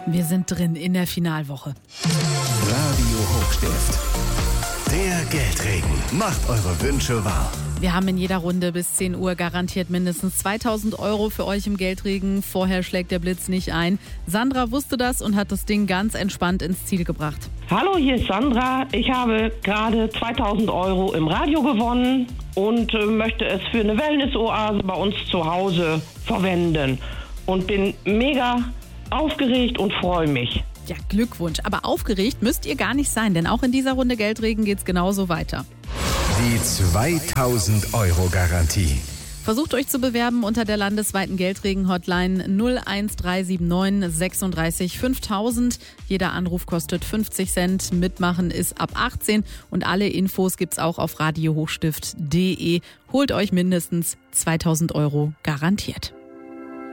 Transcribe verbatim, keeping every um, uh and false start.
Wir sind drin in der Finalwoche. Radio Hochstift. Der Geldregen macht eure Wünsche wahr. Wir haben in jeder Runde bis zehn Uhr garantiert mindestens zweitausend Euro für euch im Geldregen. Vorher schlägt der Blitz nicht ein. Sandra wusste das und hat das Ding ganz entspannt ins Ziel gebracht. Hallo, hier ist Sandra. Ich habe gerade zweitausend Euro im Radio gewonnen und äh, möchte es für eine Wellness-Oase bei uns zu Hause verwenden. Und bin mega aufgeregt und freue mich. Ja, Glückwunsch. Aber aufgeregt müsst ihr gar nicht sein, denn auch in dieser Runde Geldregen geht's genauso weiter. Die zweitausend Euro Garantie. Versucht euch zu bewerben unter der landesweiten Geldregen-Hotline null eins drei sieben neun sechsunddreißig fünftausend. Jeder Anruf kostet fünfzig Cent. Mitmachen ist ab achtzehn und alle Infos gibt's auch auf radio hochstift punkt de. Holt euch mindestens zweitausend Euro garantiert.